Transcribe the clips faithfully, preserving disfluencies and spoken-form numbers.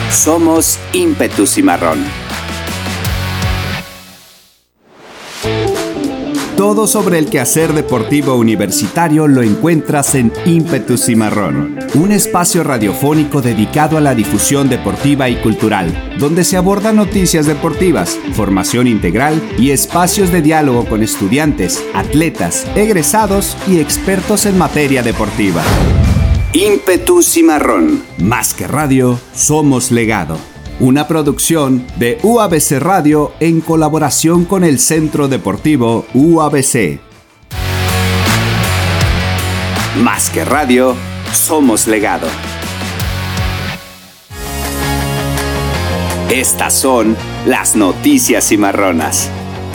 Somos Ímpetu Cimarrón. Todo sobre el quehacer deportivo universitario lo encuentras en Ímpetu Cimarrón, un espacio radiofónico dedicado a la difusión deportiva y cultural, donde se abordan noticias deportivas, formación integral y espacios de diálogo con estudiantes, atletas, egresados y expertos en materia deportiva. Ímpetu Cimarrón. Más que radio, somos legado. Una producción de U A B C Radio en colaboración con el Centro Deportivo U A B C. Más que radio, somos legado. Estas son las noticias cimarronas.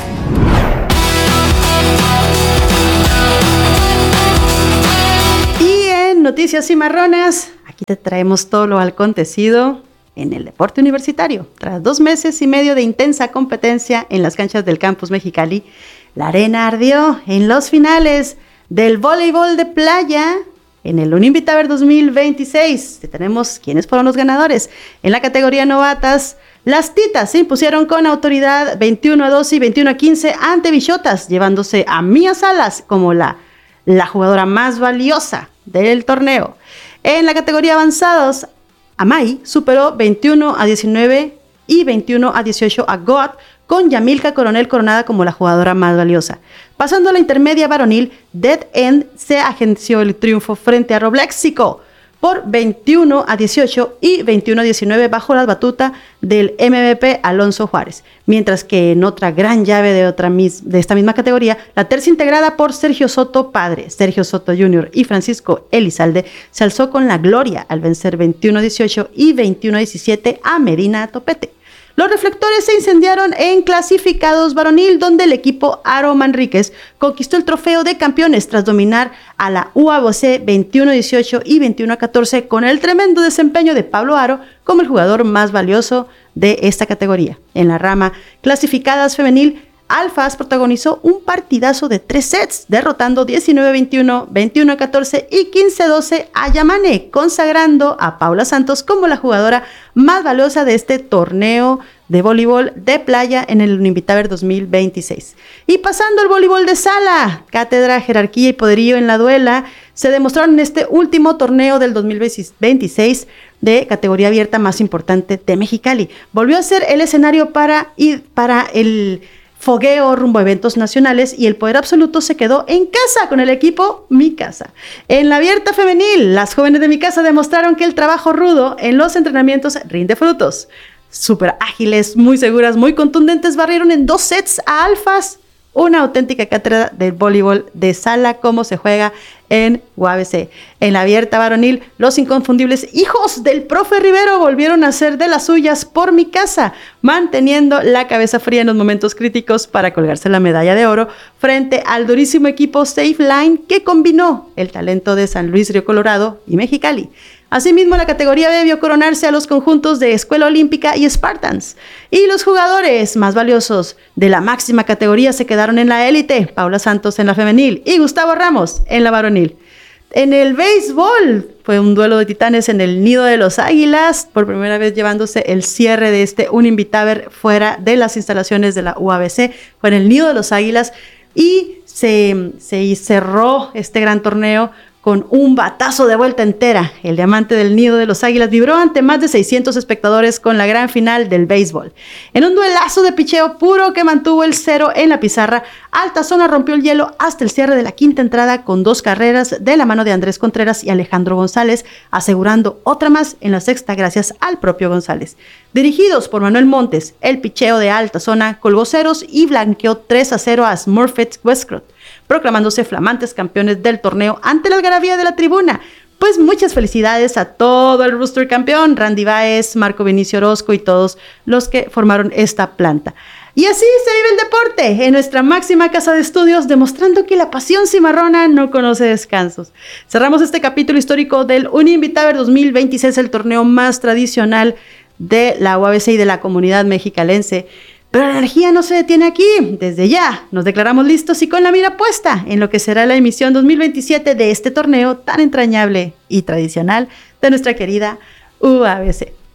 Y en Noticias Cimarronas, aquí te traemos todo lo acontecido en el deporte universitario. Tras dos meses y medio de intensa competencia en las canchas del campus Mexicali, la arena ardió en los finales del voleibol de playa en el Uninvitaber dos mil veintiséis. Tenemos quiénes fueron los ganadores. En la categoría novatas, las Titas se impusieron con autoridad veintiuno a doce y veintiuno a quince ante Bichotas, llevándose a Mía Salas como la, la jugadora más valiosa del torneo. En la categoría avanzados, Amay superó veintiuno a diecinueve y veintiuno a dieciocho a Goat, con Yamilka Coronel coronada como la jugadora más valiosa. Pasando a la intermedia varonil, Dead End se agenció el triunfo frente a Roblexico por veintiuno a dieciocho y veintiuno a diecinueve bajo la batuta del M V P Alonso Juárez. Mientras que en otra gran llave de, otra mis, de esta misma categoría, la tercia integrada por Sergio Soto Padre, Sergio Soto junior y Francisco Elizalde se alzó con la gloria al vencer veintiuno a dieciocho y veintiuno a diecisiete a Medina Topete. Los reflectores se incendiaron en clasificados varonil, donde el equipo Aro Manríquez conquistó el trofeo de campeones tras dominar a la U A B C veintiuno a dieciocho y veintiuno a catorce, con el tremendo desempeño de Pablo Aro como el jugador más valioso de esta categoría. En la rama clasificadas femenil, Alfas protagonizó un partidazo de tres sets, derrotando diecinueve a veintiuno, veintiuno a catorce y quince a doce a Yamane, consagrando a Paula Santos como la jugadora más valiosa de este torneo de voleibol de playa en el Uninvitaber dos mil veintiséis. Y pasando al voleibol de sala, cátedra, jerarquía y poderío en la duela se demostraron en este último torneo del dos mil veintiséis de categoría abierta más importante de Mexicali. Volvió a ser el escenario para, ir para el fogueo rumbo a eventos nacionales, y el poder absoluto se quedó en casa con el equipo Mi Casa. En la abierta femenil, las jóvenes de Mi Casa demostraron que el trabajo rudo en los entrenamientos rinde frutos. Súper ágiles, muy seguras, muy contundentes, barrieron en dos sets a Alfas. Una auténtica cátedra del voleibol de sala, como se juega en U A B C. En la abierta varonil, los inconfundibles hijos del profe Rivero volvieron a ser de las suyas por Mi Casa, manteniendo la cabeza fría en los momentos críticos para colgarse la medalla de oro frente al durísimo equipo Safe Line, que combinó el talento de San Luis Río Colorado y Mexicali. Asimismo, la categoría B vio coronarse a los conjuntos de Escuela Olímpica y Spartans. Y los jugadores más valiosos de la máxima categoría se quedaron en la élite: Paula Santos en la femenil y Gustavo Ramos en la varonil. En el béisbol fue un duelo de titanes en el Nido de los Águilas, por primera vez llevándose el cierre de este Uninvitaber fuera de las instalaciones de la U A B C. Fue en el Nido de los Águilas y se, se cerró este gran torneo con un batazo de vuelta entera. El diamante del Nido de los Águilas vibró ante más de seiscientos espectadores con la gran final del béisbol. En un duelazo de picheo puro que mantuvo el cero en la pizarra, Altazona rompió el hielo hasta el cierre de la quinta entrada con dos carreras de la mano de Andrés Contreras y Alejandro González, asegurando otra más en la sexta gracias al propio González. Dirigidos por Manuel Montes, el picheo de Altazona colgó ceros y blanqueó tres a cero a Smurfett Westcott, proclamándose flamantes campeones del torneo ante la algarabía de la tribuna. Pues muchas felicidades a todo el roster campeón, Randy Báez, Marco Vinicio Orozco y todos los que formaron esta planta. Y así se vive el deporte en nuestra máxima casa de estudios, demostrando que la pasión cimarrona no conoce descansos. Cerramos este capítulo histórico del Uninvitaber dos mil veintiséis, el torneo más tradicional de la U A B C y de la comunidad mexicalense. Pero la energía no se detiene aquí. Desde ya nos declaramos listos y con la mira puesta en lo que será la emisión dos mil veintisiete de este torneo tan entrañable y tradicional de nuestra querida U A B C.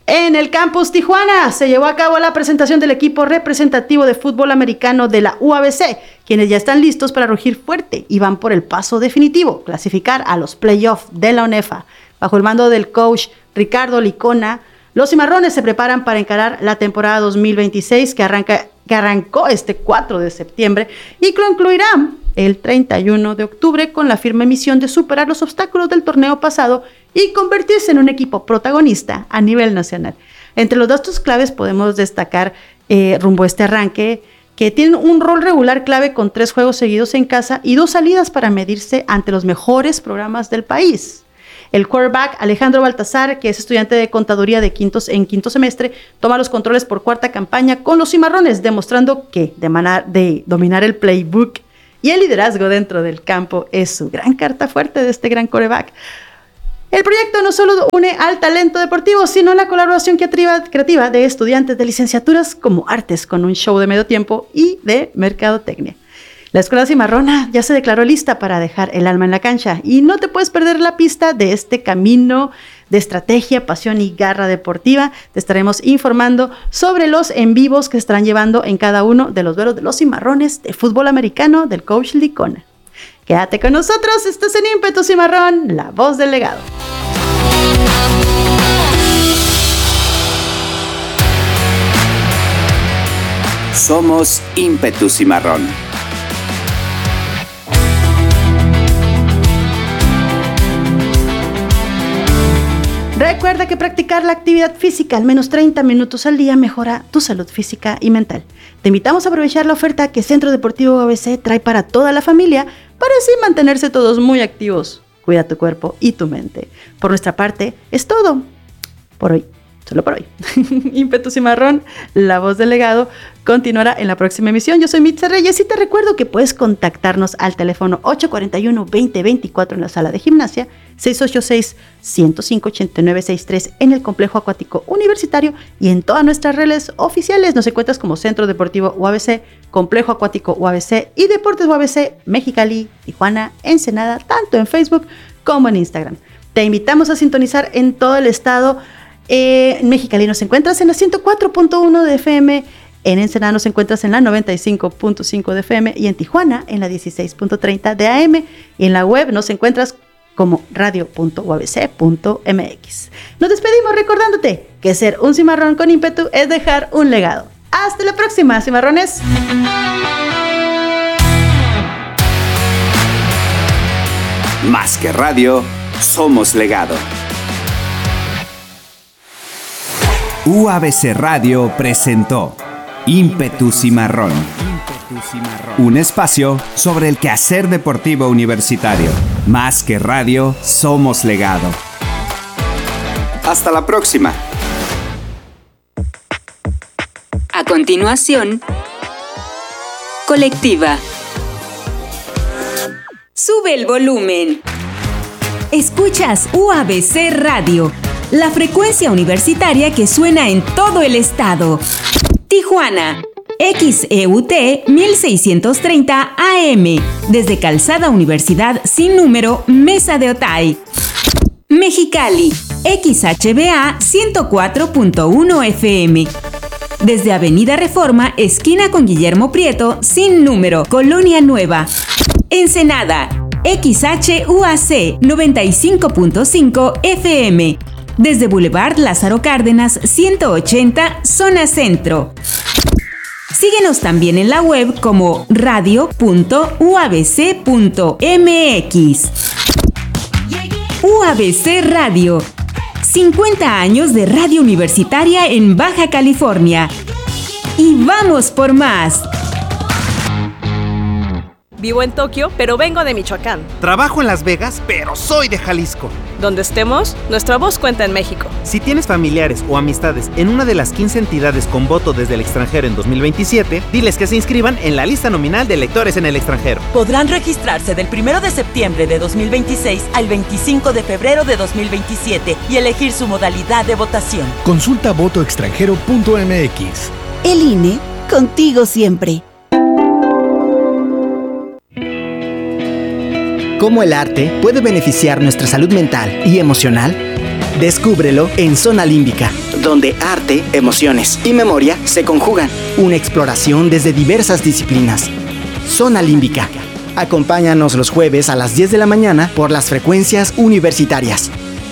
En el campus Tijuana se llevó a cabo la presentación del equipo representativo de fútbol americano de la U A B C, quienes ya están listos para rugir fuerte y van por el paso definitivo, clasificar a los playoffs de la UNEFA. Bajo el mando del coach Ricardo Licona, los cimarrones se preparan para encarar la temporada dos mil veintiséis que, arranca, que arrancó este cuatro de septiembre y concluirá el treinta y uno de octubre con la firme misión de superar los obstáculos del torneo pasado y convertirse en un equipo protagonista a nivel nacional. Entre los datos claves podemos destacar eh, rumbo a este arranque que tienen un rol regular clave con tres juegos seguidos en casa y dos salidas para medirse ante los mejores programas del país. El quarterback Alejandro Baltazar, que es estudiante de contaduría de quintos, en quinto semestre, toma los controles por cuarta campaña con los cimarrones, demostrando que de, manar, de dominar el playbook y el liderazgo dentro del campo es su gran carta fuerte de este gran quarterback. El proyecto no solo une al talento deportivo, sino la colaboración creativa de estudiantes de licenciaturas como artes con un show de medio tiempo y de mercadotecnia. La Escuela Cimarrona ya se declaró lista para dejar el alma en la cancha y no te puedes perder la pista de este camino de estrategia, pasión y garra deportiva. Te estaremos informando sobre los en vivos que estarán llevando en cada uno de los duelos de los cimarrones de fútbol americano del coach Licona. Quédate con nosotros, estás en Ímpetu Cimarrón, la voz del legado. Somos Ímpetu Cimarrón. Recuerda que practicar la actividad física al menos treinta minutos al día mejora tu salud física y mental. Te invitamos a aprovechar la oferta que Centro Deportivo U A B C trae para toda la familia para así mantenerse todos muy activos. Cuida tu cuerpo y tu mente. Por nuestra parte, es todo por hoy. Solo por hoy. Ímpetu Cimarrón, la voz del legado, continuará en la próxima emisión. Yo soy Mitza Reyes y te recuerdo que puedes contactarnos al teléfono ocho cuatro uno, veinte veinticuatro en la sala de gimnasia, seis ocho seis, uno cero cinco, ocho nueve seis tres en el Complejo Acuático Universitario y en todas nuestras redes oficiales. Nos encuentras como Centro Deportivo U A B C, Complejo Acuático U A B C y Deportes U A B C, Mexicali, Tijuana, Ensenada, tanto en Facebook como en Instagram. Te invitamos a sintonizar en todo el estado. Eh, en Mexicali nos encuentras en la ciento cuatro punto uno de F M, en Ensenada nos encuentras en la noventa y cinco punto cinco de F M y en Tijuana en la dieciséis punto treinta de A M y en la web nos encuentras como radio punto u a b c punto m x. Nos despedimos recordándote que ser un cimarrón con ímpetu es dejar un legado. Hasta la próxima, cimarrones. Más que radio, somos legado. U A B C Radio presentó Ímpetu Cimarrón, un espacio sobre el quehacer deportivo universitario. Más que radio, somos legado. Hasta la próxima. A continuación, Colectiva. Sube el volumen. Escuchas U A B C Radio, la frecuencia universitaria que suena en todo el estado. Tijuana, X E U T mil seiscientos treinta A M, desde Calzada Universidad sin número, Mesa de Otay. Mexicali, X H B A ciento cuatro punto uno F M, desde Avenida Reforma, esquina con Guillermo Prieto, sin número, Colonia Nueva. Ensenada, X H U A C noventa y cinco punto cinco F M, desde Boulevard Lázaro Cárdenas ciento ochenta, zona centro. Síguenos también en la web como radio punto u a b c punto m x. U A B C Radio, cincuenta años de radio universitaria en Baja California. Y vamos por más. Vivo en Tokio, pero vengo de Michoacán. Trabajo en Las Vegas, pero soy de Jalisco. Donde estemos, nuestra voz cuenta en México. Si tienes familiares o amistades en una de las quince entidades con voto desde el extranjero en dos mil veintisiete, diles que se inscriban en la lista nominal de electores en el extranjero. Podrán registrarse del primero de septiembre de dos mil veintiséis al veinticinco de febrero de dos mil veintisiete y elegir su modalidad de votación. Consulta voto extranjero punto m x. El I N E, contigo siempre. ¿Cómo el arte puede beneficiar nuestra salud mental y emocional? Descúbrelo en Zona Límbica, donde arte, emociones y memoria se conjugan. Una exploración desde diversas disciplinas. Zona Límbica. Acompáñanos los jueves a las diez de la mañana por las frecuencias universitarias.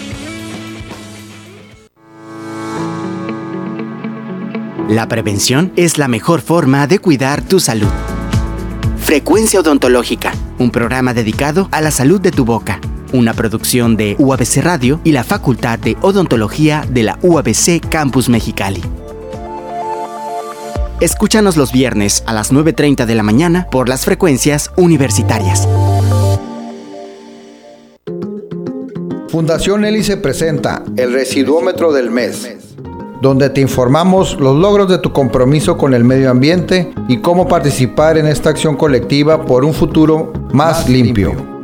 La prevención es la mejor forma de cuidar tu salud. Frecuencia Odontológica, un programa dedicado a la salud de tu boca. Una producción de U A B C Radio y la Facultad de Odontología de la U A B C Campus Mexicali. Escúchanos los viernes a las nueve treinta de la mañana por las frecuencias universitarias. Fundación Hélice presenta el Residuómetro del Mes, donde te informamos los logros de tu compromiso con el medio ambiente y cómo participar en esta acción colectiva por un futuro más limpio.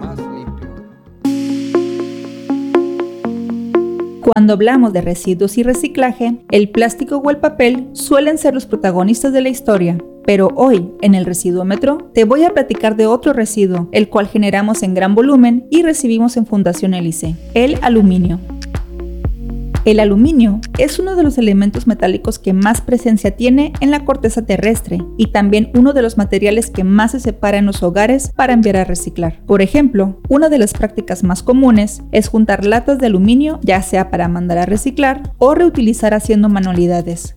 Cuando hablamos de residuos y reciclaje, el plástico o el papel suelen ser los protagonistas de la historia. Pero hoy, en el Residuómetro, te voy a platicar de otro residuo, el cual generamos en gran volumen y recibimos en Fundación Hélice, el aluminio. El aluminio es uno de los elementos metálicos que más presencia tiene en la corteza terrestre y también uno de los materiales que más se separa en los hogares para enviar a reciclar. Por ejemplo, una de las prácticas más comunes es juntar latas de aluminio, ya sea para mandar a reciclar o reutilizar haciendo manualidades.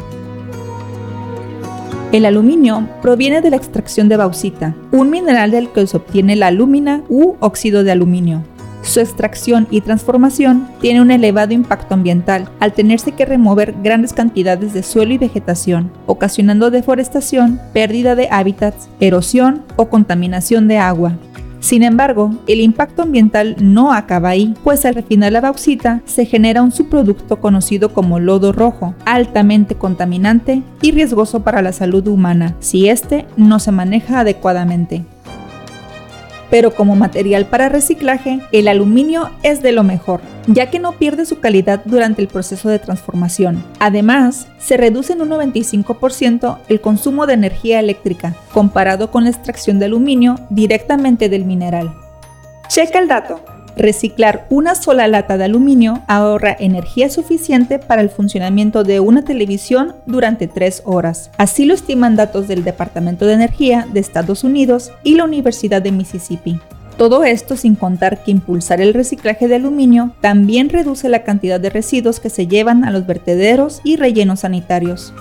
El aluminio proviene de la extracción de bauxita, un mineral del que se obtiene la alúmina u óxido de aluminio. Su extracción y transformación tiene un elevado impacto ambiental, al tenerse que remover grandes cantidades de suelo y vegetación, ocasionando deforestación, pérdida de hábitats, erosión o contaminación de agua. Sin embargo, el impacto ambiental no acaba ahí, pues al refinar la bauxita se genera un subproducto conocido como lodo rojo, altamente contaminante y riesgoso para la salud humana, si este no se maneja adecuadamente. Pero como material para reciclaje, el aluminio es de lo mejor, ya que no pierde su calidad durante el proceso de transformación. Además, se reduce en un noventa y cinco por ciento el consumo de energía eléctrica, comparado con la extracción de aluminio directamente del mineral. Checa el dato. Reciclar una sola lata de aluminio ahorra energía suficiente para el funcionamiento de una televisión durante tres horas. Así lo estiman datos del Departamento de Energía de Estados Unidos y la Universidad de Mississippi. Todo esto sin contar que impulsar el reciclaje de aluminio también reduce la cantidad de residuos que se llevan a los vertederos y rellenos sanitarios.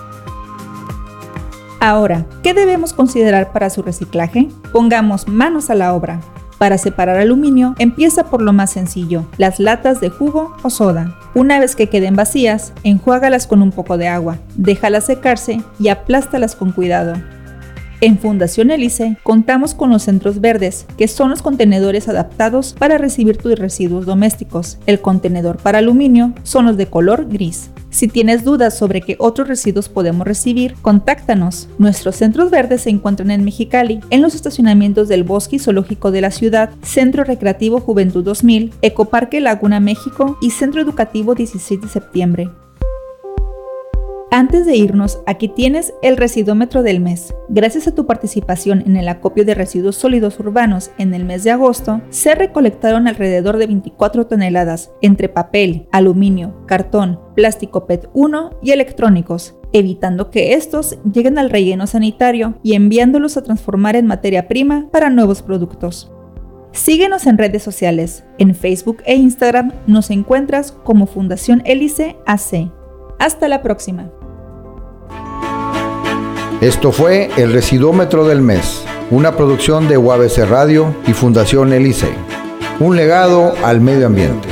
Ahora, ¿qué debemos considerar para su reciclaje? Pongamos manos a la obra. Para separar aluminio, empieza por lo más sencillo, las latas de jugo o soda. Una vez que queden vacías, enjuágalas con un poco de agua, déjalas secarse y aplástalas con cuidado. En Fundación Hélice contamos con los centros verdes, que son los contenedores adaptados para recibir tus residuos domésticos. El contenedor para aluminio son los de color gris. Si tienes dudas sobre qué otros residuos podemos recibir, contáctanos. Nuestros centros verdes se encuentran en Mexicali, en los estacionamientos del Bosque Zoológico de la ciudad, Centro Recreativo Juventud dos mil, Ecoparque Laguna México y Centro Educativo dieciséis de septiembre. Antes de irnos, aquí tienes el Residuómetro del mes. Gracias a tu participación en el acopio de residuos sólidos urbanos en el mes de agosto, se recolectaron alrededor de veinticuatro toneladas, entre papel, aluminio, cartón, plástico P E T uno y electrónicos, evitando que estos lleguen al relleno sanitario y enviándolos a transformar en materia prima para nuevos productos. Síguenos en redes sociales. En Facebook e Instagram nos encuentras como Fundación Hélice A C. Hasta la próxima. Esto fue el Residuómetro del Mes, una producción de U A B C Radio y Fundación Hélice. Un legado al medio ambiente.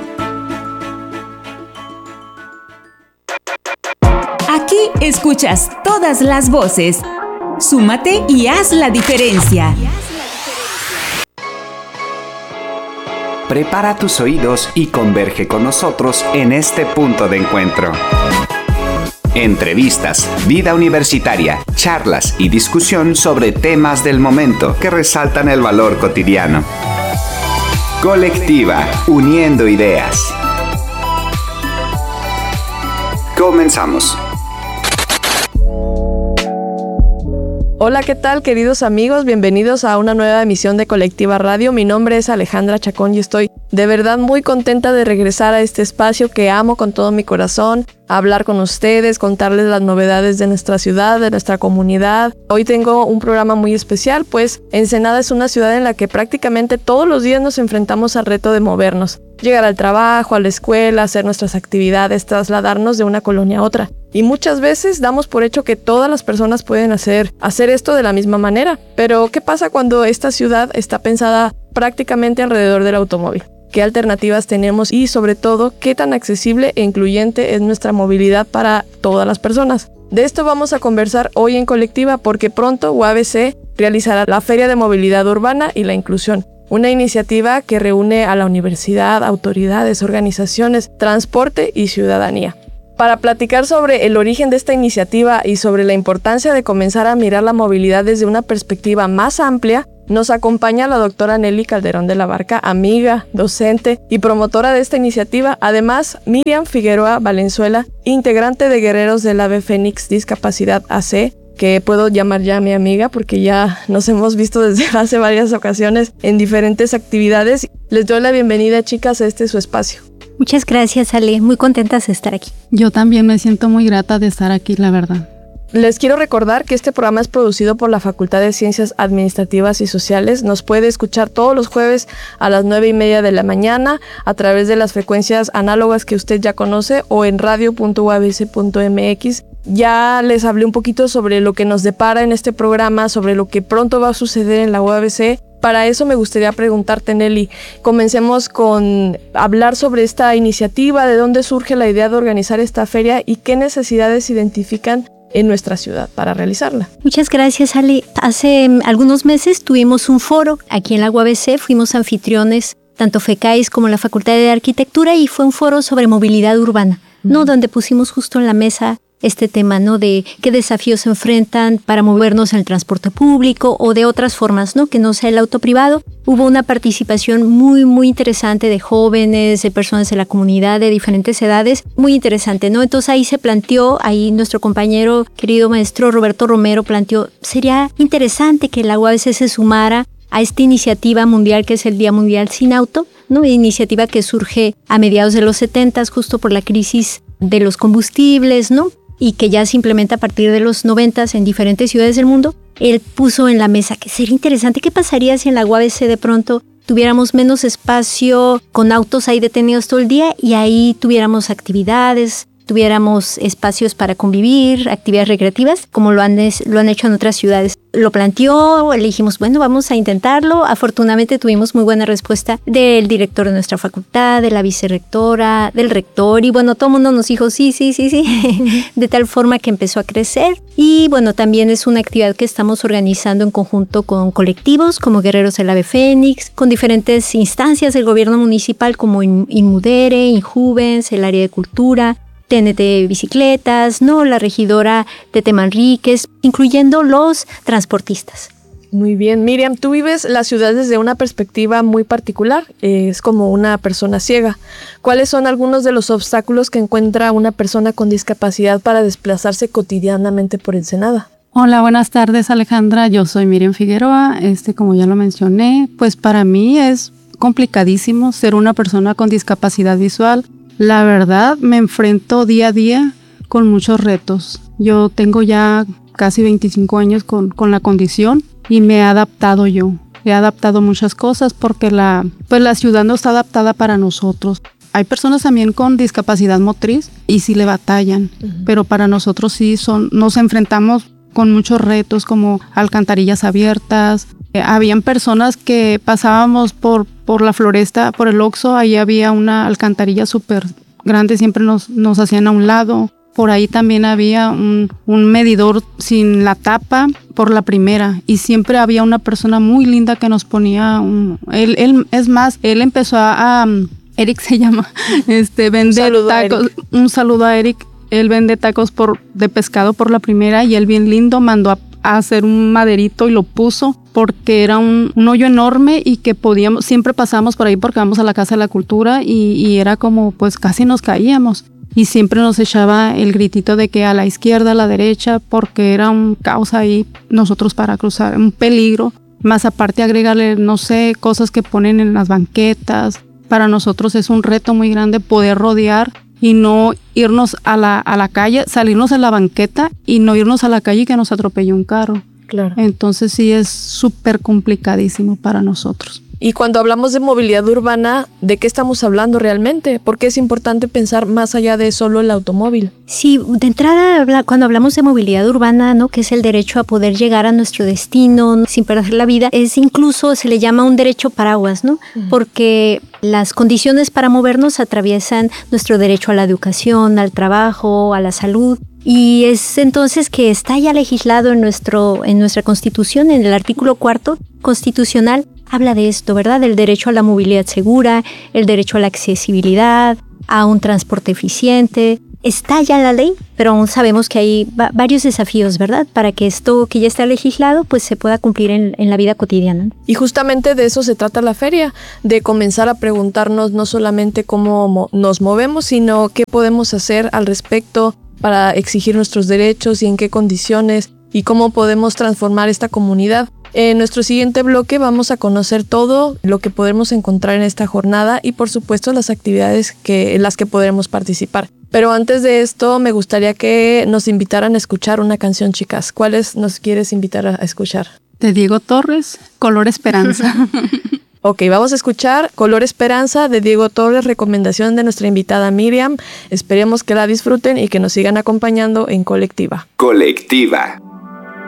Aquí escuchas todas las voces. Súmate y haz la diferencia. Prepara tus oídos y converge con nosotros en este punto de encuentro. Entrevistas, vida universitaria, charlas y discusión sobre temas del momento que resaltan el valor cotidiano. Colectiva, uniendo ideas. Comenzamos. Hola, ¿qué tal, queridos amigos? Bienvenidos a una nueva emisión de Colectiva Radio. Mi nombre es Alejandra Chacón y estoy de verdad muy contenta de regresar a este espacio que amo con todo mi corazón, a hablar con ustedes, contarles las novedades de nuestra ciudad, de nuestra comunidad. Hoy tengo un programa muy especial, pues Ensenada es una ciudad en la que prácticamente todos los días nos enfrentamos al reto de movernos. Llegar al trabajo, a la escuela, hacer nuestras actividades, trasladarnos de una colonia a otra. Y muchas veces damos por hecho que todas las personas pueden hacer, hacer esto de la misma manera. Pero, ¿qué pasa cuando esta ciudad está pensada prácticamente alrededor del automóvil? ¿Qué alternativas tenemos? Y sobre todo, ¿qué tan accesible e incluyente es nuestra movilidad para todas las personas? De esto vamos a conversar hoy en Colectiva porque pronto U A B C realizará la Feria de Movilidad Urbana y la Inclusión. Una iniciativa que reúne a la universidad, autoridades, organizaciones, transporte y ciudadanía. Para platicar sobre el origen de esta iniciativa y sobre la importancia de comenzar a mirar la movilidad desde una perspectiva más amplia, nos acompaña la doctora Nelly Calderón de la Barca, amiga, docente y promotora de esta iniciativa. Además, Miriam Figueroa Valenzuela, integrante de Guerreros del Ave Fénix Discapacidad A C, que puedo llamar ya mi amiga porque ya nos hemos visto desde hace varias ocasiones en diferentes actividades. Les doy la bienvenida, chicas, a este su espacio. Muchas gracias, Ale. Muy contentas de estar aquí. Yo también me siento muy grata de estar aquí, la verdad. Les quiero recordar que este programa es producido por la Facultad de Ciencias Administrativas y Sociales. Nos puede escuchar todos los jueves a las nueve y media de la mañana a través de las frecuencias análogas que usted ya conoce o en radio punto u a b c punto m x. Ya les hablé un poquito sobre lo que nos depara en este programa, sobre lo que pronto va a suceder en la U A B C. Para eso me gustaría preguntarte, Nelly, comencemos con hablar sobre esta iniciativa, de dónde surge la idea de organizar esta feria y qué necesidades identifican en nuestra ciudad para realizarla. Muchas gracias, Ale. Hace algunos meses tuvimos un foro aquí en la U A B C, fuimos anfitriones, tanto FECAIS como la Facultad de Arquitectura, y fue un foro sobre movilidad urbana, uh-huh. ¿no? Donde pusimos justo en la mesa este tema, ¿no? De qué desafíos se enfrentan para movernos en el transporte público o de otras formas, ¿no? Que no sea el auto privado. Hubo una participación muy, muy interesante de jóvenes, de personas de la comunidad, de diferentes edades, muy interesante, ¿no? Entonces ahí se planteó, ahí nuestro compañero, querido maestro Roberto Romero planteó, sería interesante que la U A B C se sumara a esta iniciativa mundial que es el Día Mundial Sin Auto, ¿no? Una iniciativa que surge a mediados de los setentas, justo por la crisis de los combustibles, ¿no? Y que ya se implementa a partir de los noventas en diferentes ciudades del mundo. Él puso en la mesa que sería interesante, ¿qué pasaría si en la U A B C de pronto tuviéramos menos espacio con autos ahí detenidos todo el día y ahí tuviéramos actividades, tuviéramos espacios para convivir, actividades recreativas, como lo han, lo han hecho en otras ciudades? Lo planteó, le dijimos, bueno, vamos a intentarlo. Afortunadamente tuvimos muy buena respuesta del director de nuestra facultad, de la vicerrectora, del rector, y bueno, todo el mundo nos dijo sí, sí, sí, sí, de tal forma que empezó a crecer. Y bueno, también es una actividad que estamos organizando en conjunto con colectivos como Guerreros del Ave Fénix, con diferentes instancias del gobierno municipal como Inmudere, Injuvens, el área de cultura, T N T Bicicletas, ¿no? La regidora Tete Manríquez, incluyendo los transportistas. Muy bien. Miriam, tú vives la ciudad desde una perspectiva muy particular, es como una persona ciega. ¿Cuáles son algunos de los obstáculos que encuentra una persona con discapacidad para desplazarse cotidianamente por Ensenada? Hola, buenas tardes, Alejandra. Yo soy Miriam Figueroa. Este, como ya lo mencioné, pues para mí es complicadísimo ser una persona con discapacidad visual. La verdad, me enfrento día a día con muchos retos. Yo tengo ya casi veinticinco años con, con la condición y me he adaptado yo. He adaptado muchas cosas porque la, pues la ciudad no está adaptada para nosotros. Hay personas también con discapacidad motriz y sí le batallan, uh-huh. pero para nosotros sí son, nos enfrentamos con muchos retos como alcantarillas abiertas. Eh, habían personas que pasábamos por, por la floresta, por el Oxxo, ahí había una alcantarilla súper grande, siempre nos, nos hacían a un lado. Por ahí también había un, un medidor sin la tapa por la primera y siempre había una persona muy linda que nos ponía un... Él, él, es más, él empezó a... a Eric se llama, este vende un tacos. Un saludo a Eric. Él vende tacos por, de pescado por la primera y él bien lindo mandó a, a hacer un maderito y lo puso porque era un, un hoyo enorme y que podíamos, siempre pasábamos por ahí porque vamos a la Casa de la Cultura y, y era como pues casi nos caíamos. y siempre nos echaba el gritito de que a la izquierda, a la derecha, porque era un caos ahí nosotros para cruzar, un peligro. Más aparte agregarle, no sé, cosas que ponen en las banquetas. Para nosotros es un reto muy grande poder rodear y no irnos a la, a la calle, salirnos a la banqueta y no irnos a la calle y que nos atropelle un carro. Claro. Entonces sí es súper complicadísimo para nosotros. Y cuando hablamos de movilidad urbana, ¿de qué estamos hablando realmente? Porque es importante pensar más allá de solo el automóvil. Sí, de entrada, cuando hablamos de movilidad urbana, ¿no?, que es el derecho a poder llegar a nuestro destino sin perder la vida, es incluso, se le llama un derecho paraguas, ¿no? Uh-huh. Porque las condiciones para movernos atraviesan nuestro derecho a la educación, al trabajo, a la salud. Y es entonces que está ya legislado en, nuestro, en nuestra Constitución, en el artículo cuarto constitucional, habla de esto, ¿verdad? Del derecho a la movilidad segura, el derecho a la accesibilidad, a un transporte eficiente. Está ya en la ley, pero aún sabemos que hay va- varios desafíos, ¿verdad? Para que esto que ya está legislado, pues se pueda cumplir en, en la vida cotidiana. Y justamente de eso se trata la feria, de comenzar a preguntarnos no solamente cómo mo- nos movemos, sino qué podemos hacer al respecto para exigir nuestros derechos y en qué condiciones y cómo podemos transformar esta comunidad. En nuestro siguiente bloque vamos a conocer todo lo que podremos encontrar en esta jornada y por supuesto las actividades que, en las que podremos participar. Pero antes de esto me gustaría que nos invitaran a escuchar una canción, chicas. ¿Cuáles nos quieres invitar a escuchar? De Diego Torres, Color Esperanza. Ok, vamos a escuchar Color Esperanza de Diego Torres, recomendación de nuestra invitada Miriam. Esperemos que la disfruten y que nos sigan acompañando en Colectiva. Colectiva.